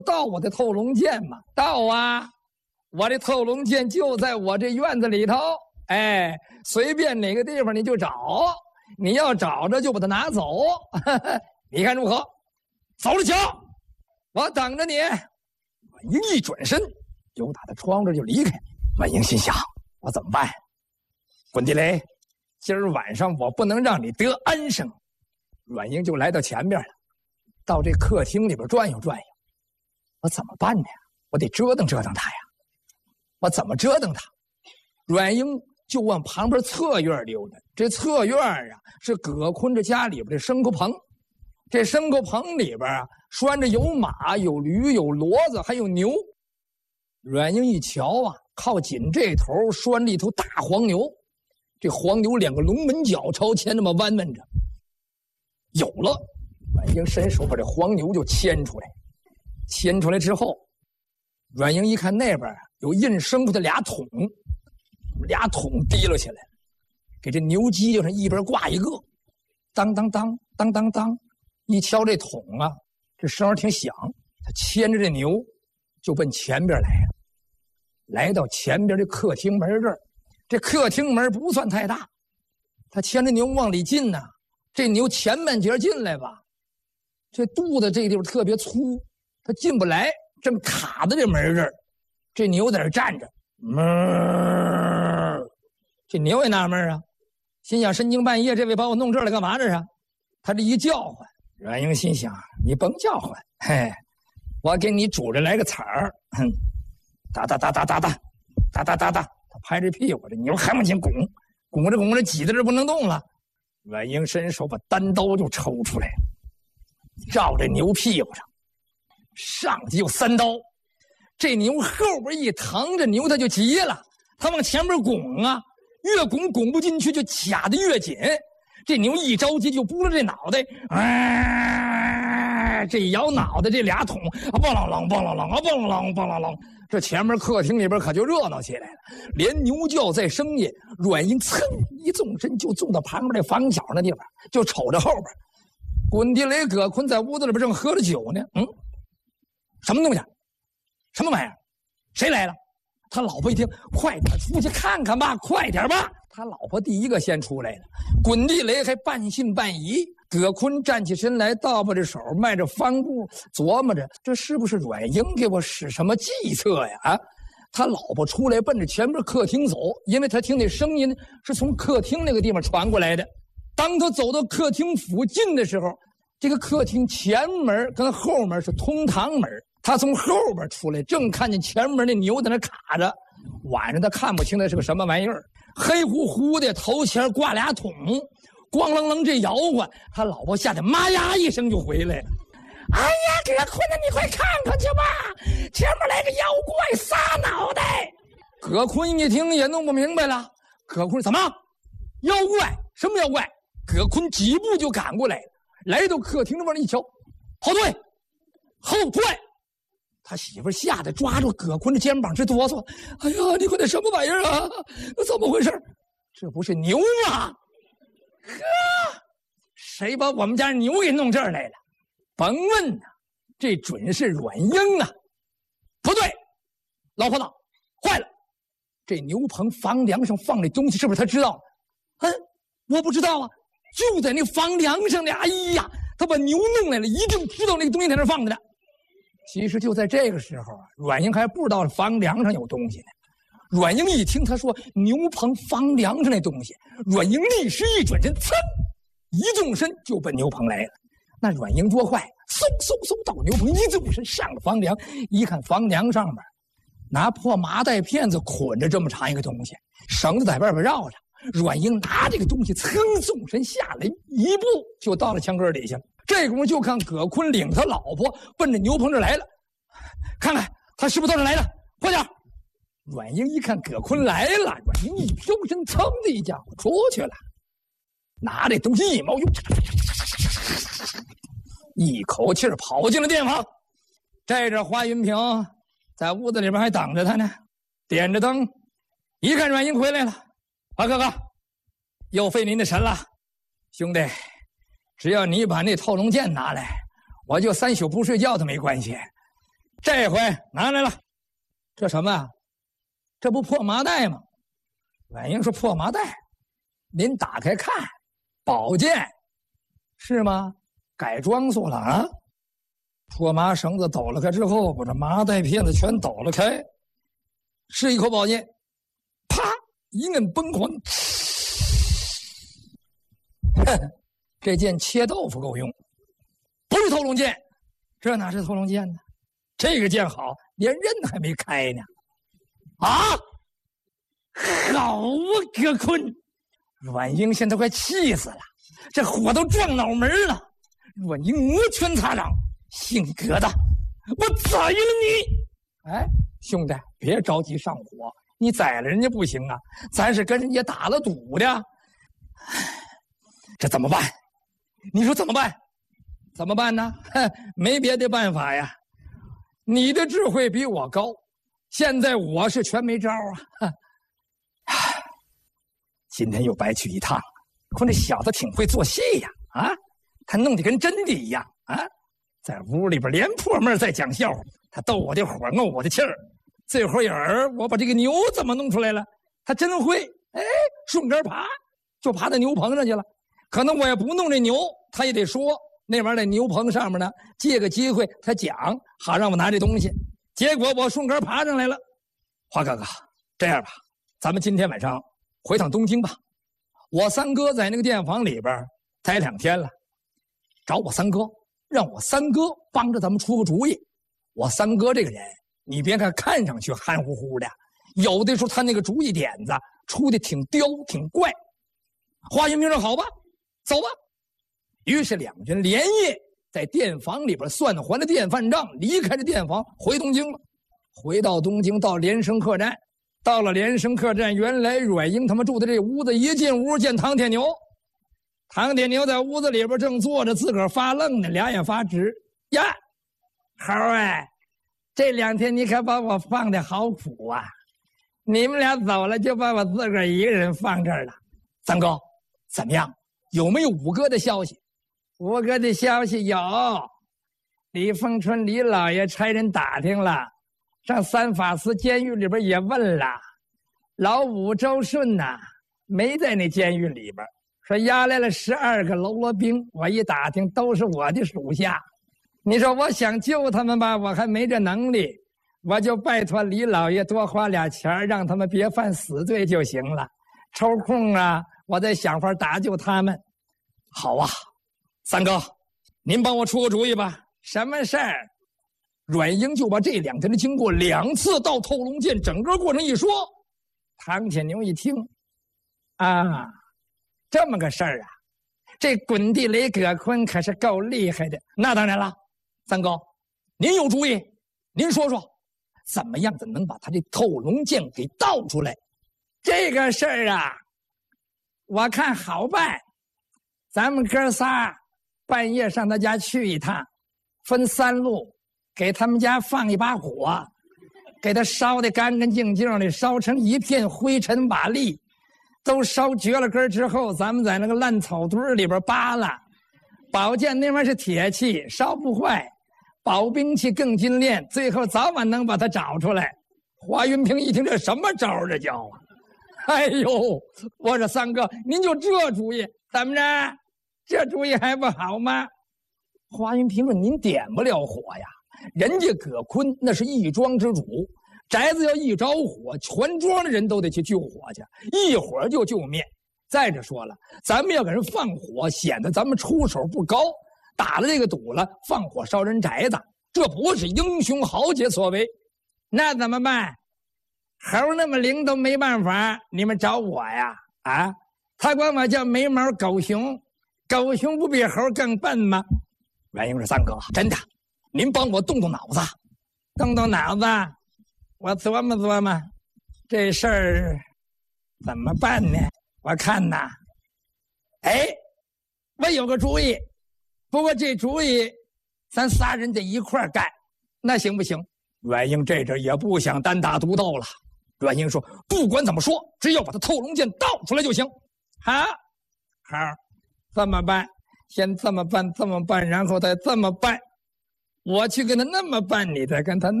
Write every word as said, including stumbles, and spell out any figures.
到我的透龙剑吗？到啊！我的透龙剑就在我这院子里头，哎，随便哪个地方你就找，你要找着就把它拿走，呵呵，你看如何？走着瞧，我等着你。阮英一转身，由打他窗这就离开。阮英心想：我怎么办？滚地雷，今儿晚上我不能让你得安生。阮英就来到前边了，到这客厅里边转悠转悠。我怎么办呢？我得折腾折腾他呀！我怎么折腾他？阮英就往旁边侧院溜达。这侧院啊，是葛坤这家里边的牲口棚。这牲口棚里边啊，拴着有马、有驴、有骡子，还有牛。阮英一瞧啊，靠紧这头拴着一头大黄牛。这黄牛两个龙门角朝前那么弯弯着。有了，阮英伸手把这黄牛就牵出来。牵出来之后，阮英一看那边有印牲口的俩桶，俩桶提溜起来，给这牛犄角上一边挂一个，当当当当当当，一敲这桶啊，这声儿挺响。他牵着这牛就奔前边来了，来到前边这客厅门这儿，这客厅门不算太大，他牵着牛往里进呢、啊。这牛前半截进来吧，这肚子这地方特别粗，他进不来，正卡在这门这儿。这牛在这站着，哞，这牛也纳闷啊，心想深更半夜这位把我弄这儿来干嘛这是？他这一叫唤，阮英心想你甭叫唤，嘿，我给你拄着来个彩儿，哼，哒哒哒哒哒哒哒哒哒哒，他拍着屁股，这牛还往前拱，拱着拱着挤在这不能动了。阮英伸手把单刀就抽出来，照这牛屁股上，上去就三刀。这牛后边一疼，这牛它就急了，它往前边拱啊，越拱拱不进去，就卡得越紧。这牛一着急就拨了这脑袋，啊，这一摇脑袋，这俩桶啊，嘣啷啷，嘣啷啷，啊，嘣啷啷，嘣啷啷。这前面客厅里边可就热闹起来了，连牛叫在声音。阮英噌一纵身就纵到旁边这房角那地方，就瞅着后边。滚地雷葛坤在屋子里边正喝着酒呢。嗯，什么东西？什么玩意儿？谁来了？他老婆一听，快点出去看看吧，快点吧。他老婆第一个先出来了，滚地雷还半信半疑。葛坤站起身来，倒把着手，迈着方步，琢磨着这是不是阮英给我使什么计策呀？啊，他老婆出来奔着前边客厅走，因为他听那声音是从客厅那个地方传过来的。当他走到客厅附近的时候，这个客厅前门跟后门是通堂门，他从后边出来，正看见前门那牛在那卡着。晚上他看不清那是个什么玩意儿，黑乎乎的，头前挂俩桶，咣啷啷这摇晃，他老婆吓得妈呀一声就回来了。哎呀，葛坤呐，你快看看去吧，前面来个妖怪仨脑袋。葛坤一听也弄不明白了，葛坤怎么妖怪？什么妖怪？葛坤几步就赶过来了，来到客厅那边一瞧，后退，后退。他媳妇吓得抓住葛坤的肩膀直哆嗦。哎呀，你快点什么玩意儿啊？那怎么回事？这不是牛吗？呵，谁把我们家牛给弄这儿来了？甭问呐、啊，这准是阮英啊！不对，老婆子，坏了！这牛棚房梁上放那东西，是不是他知道？嗯，我不知道啊，就在那房梁上呢。哎呀，他把牛弄来了，一定知道那个东西在那放着呢。其实就在这个时候啊，阮英还不知道房梁上有东西呢。阮英一听他说牛棚房梁上那东西，阮英立时一转身，噌，一纵身就奔牛棚来了。那阮英多快，嗖嗖嗖到牛棚，一纵身上了房梁，一看房梁上面拿破麻袋片子捆着这么长一个东西，绳子在外边绕着。阮英拿这个东西，噌纵身下来，一步就到了墙根底下。这功夫就看葛坤领他老婆奔着牛棚这来了，看看他是不是到这来了，快点！阮英一看葛坤来了，阮英一飘身，噌的一家伙出去了，拿这东西一猫，一口气跑进了店房。这阵花云平在屋子里边还等着他呢，点着灯，一看阮英回来了，啊哥哥，又费您的神了，兄弟。只要你把那透龙剑拿来，我就三宿不睡觉都没关系。 这回拿来了，这什么啊？这不破麻袋吗？阮英说破麻袋，您打开看，宝剑是吗？改装塑了啊！破麻绳子抖了开之后，把这麻袋片子全抖了开，是一口宝剑，啪一摁崩环，哼，这剑切豆腐够用，不是透龙剑，这哪是透龙剑呢？这个剑好，连刃还没开呢。啊！好啊，葛坤！阮英现在快气死了，这火都撞脑门了。阮英摩拳擦掌，姓葛的，我宰了你！哎，兄弟，别着急上火，你宰了人家不行啊，咱是跟人家打了赌的。这怎么办？你说怎么办？怎么办呢？没别的办法呀。你的智慧比我高，现在我是全没招啊！今天又白去一趟，可这小子挺会做戏呀！啊，他弄得跟真的一样啊，在屋里边连破闷在讲笑话，他逗我的火，怄我的气儿。这会儿我把这个牛怎么弄出来了？他真会，哎，顺根爬就爬到牛棚上去了。可能我也不弄这牛，他也得说。那玩意儿在牛棚上面呢，借个机会他讲，好让我拿这东西。结果我顺根爬上来了。花哥哥，这样吧，咱们今天晚上回趟东京吧。我三哥在那个店房里边待两天了，找我三哥，让我三哥帮着咱们出个主意。我三哥这个人，你别看看上去憨乎乎的，有的时候他那个主意点子出的挺刁挺怪。华云明说好吧，走吧。于是两人连夜在店房里边算还了店饭账，离开这店房回东京了。回到东京，到连升客栈，到了连升客栈，原来阮英他们住的这屋子，一进屋见唐铁牛，唐铁牛在屋子里边正坐着，自个儿发愣呢，俩眼发直呀。猴儿，这两天你可把我放的好苦啊！你们俩走了，就把我自个儿一个人放这儿了。三哥，怎么样？有没有五哥的消息？五哥的消息有，李凤春李老爷差人打听了，上三法司监狱里边也问了，老五周顺呐、啊、没在那监狱里边，说押来了十二个喽啰兵，我一打听都是我的属下。你说我想救他们吧，我还没这能力，我就拜托李老爷多花俩钱，让他们别犯死罪就行了。抽空啊，我再想法打救他们。好啊，三哥，您帮我出个主意吧。什么事儿？阮英就把这两天的经过两次到透龙剑整个过程一说。唐铁牛一听，啊，这么个事儿啊，这滚地雷葛坤可是够厉害的。那当然了，三哥，您有主意，您说说，怎么样子能把他这透龙剑给盗出来？这个事儿啊，我看好办。咱们哥仨半夜上他家去一趟，分三路，给他们家放一把火，给他烧得干干净净的，烧成一片灰尘瓦砾，都烧绝了根之后，咱们在那个烂草堆里边扒拉。宝剑那玩意是铁器，烧不坏；宝兵器更精炼，最后早晚能把它找出来。华云平一听，这什么招儿这叫啊？哎呦，我说三哥，您就这主意，怎么着？这主意还不好吗？华云平说：“您点不了火呀，人家葛坤那是一庄之主，宅子要一着火，全庄的人都得去救火去，一会儿就救灭。再者说了，咱们要给人放火，显得咱们出手不高，打了这个赌了，放火烧人宅子，这不是英雄豪杰所为。那怎么办？猴那么灵都没办法，你们找我呀？啊，他管我叫没毛狗熊。”狗熊不比猴更笨吗？阮英说：“三哥，真的，您帮我动动脑子，动动脑子，我琢磨琢磨，这事儿怎么办呢？我看呐，哎，我有个主意，不过这主意咱仨人得一块干，那行不行？”阮英这阵也不想单打独斗了。阮英说：“不管怎么说，只要把他透龙剑盗出来就行。”好，好。这么办，先这么办，这么办，然后再这么办。 我去跟他那么办，你再跟他